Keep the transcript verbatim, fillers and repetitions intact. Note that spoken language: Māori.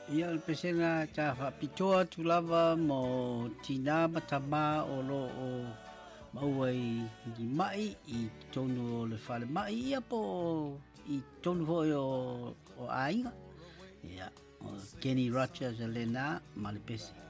Ia le pesena ta whapitoa tu lava mo tina matama o lo o mauai i mai i tonu o le whale mai ia po i tonu hoi o, o ainga. Ia, o Kenny Rogers e le nā ma le pese.